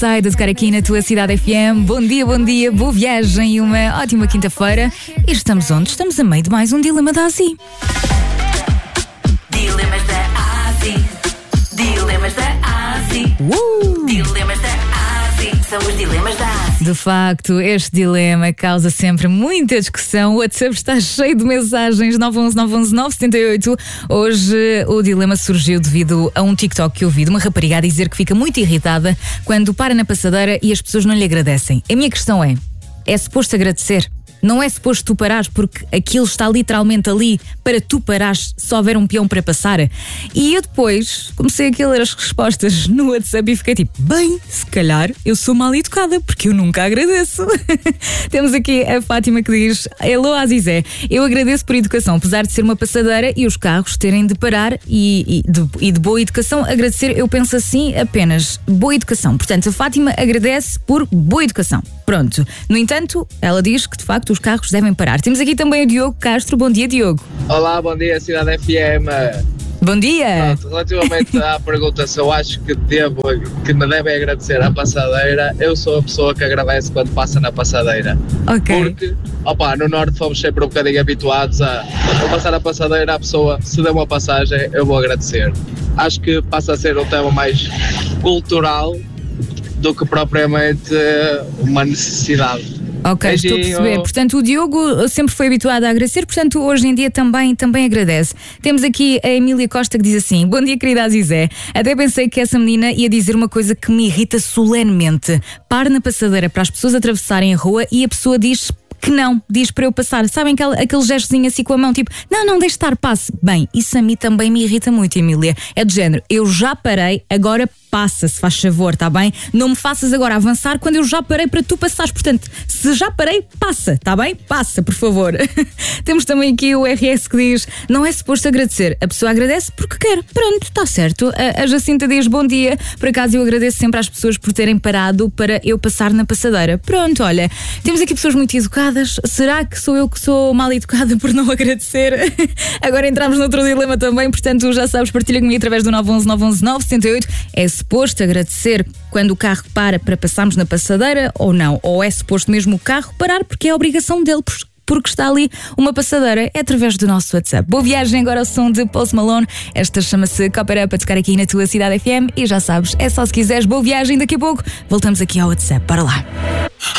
Tide a tocar aqui na tua Cidade FM. Bom dia, boa viagem e uma ótima quinta-feira. E estamos onde? Estamos a meio de mais um Dilema da Asi. Dilemas da Asi. Dilemas da Asi. Dilemas da Asi. São os dilemas da Asi. De facto, este dilema causa sempre muita discussão. O WhatsApp está cheio de mensagens. 911-911-978. Hoje o dilema surgiu devido a um TikTok que eu vi de uma rapariga a dizer que fica muito irritada quando para na passadeira e as pessoas não lhe agradecem. A minha questão é suposto agradecer? Não é suposto tu parares porque aquilo está literalmente ali para tu parares se houver um peão para passar? E eu depois comecei a ler as respostas no WhatsApp e fiquei tipo, bem, se calhar eu sou mal educada porque eu nunca agradeço. Temos aqui a Fátima que diz: hello Azizé, eu agradeço por educação, apesar de ser uma passadeira e os carros terem de parar e de boa educação. Agradecer, eu penso assim, apenas boa educação. Portanto, a Fátima agradece por boa educação. Pronto. No entanto, ela diz que de facto os carros devem parar. Temos aqui também o Diogo Castro. Bom dia, Diogo. Olá, bom dia, Cidade FM. Bom dia. Pronto, relativamente à pergunta se eu acho que me devem agradecer à passadeira, eu sou a pessoa que agradece quando passa na passadeira. Ok. Porque, no Norte fomos sempre um bocadinho habituados a passar na passadeira, a pessoa, se der uma passagem, eu vou agradecer. Acho que passa a ser um tema mais cultural do que propriamente uma necessidade. Ok, Beijinho. Estou a perceber. Portanto, o Diogo sempre foi habituado a agradecer, portanto, hoje em dia também agradece. Temos aqui a Emília Costa que diz assim: bom dia, querida Azizé. Até pensei que essa menina ia dizer uma coisa que me irrita solenemente. Pare na passadeira para as pessoas atravessarem a rua e a pessoa diz que não, diz para eu passar. Sabem aquele gestozinho assim com a mão, tipo, não, deixe estar, passe. Bem, isso a mim também me irrita muito, Emília. É do género, eu já parei, agora passa, se faz favor, tá bem? Não me faças agora avançar quando eu já parei para tu passares. Portanto, se já parei, passa, tá bem? Passa, por favor. Temos também aqui o RS que diz: não é suposto agradecer, a pessoa agradece porque quer. Pronto, está certo. A Jacinta diz: bom dia, por acaso eu agradeço sempre às pessoas por terem parado para eu passar na passadeira. Pronto, olha, temos aqui pessoas muito educadas. Será que sou eu que sou mal educada por não agradecer? Agora entramos noutro dilema também, portanto já sabes, partilha comigo através do 911-911-978. É suposto agradecer quando o carro para passarmos na passadeira ou não? Ou é suposto mesmo o carro parar porque é a obrigação dele, porque está ali uma passadeira? É através do nosso WhatsApp. Boa viagem agora ao som de Post Malone. Esta chama-se Copper Up a tocar aqui na tua Cidade FM e já sabes, é só se quiseres. Boa viagem, daqui a pouco voltamos aqui ao WhatsApp. Para lá.